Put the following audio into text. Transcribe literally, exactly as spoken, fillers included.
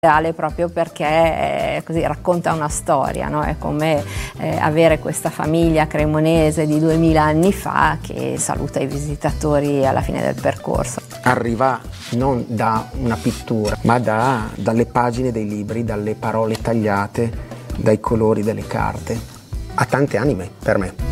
proprio perché eh, così racconta una storia, no? È come eh, avere questa famiglia cremonese di duemila anni fa che saluta i visitatori alla fine del percorso. Arriva non da una pittura, ma da, dalle pagine dei libri, dalle parole tagliate, dai colori delle carte. Ha tante anime per me.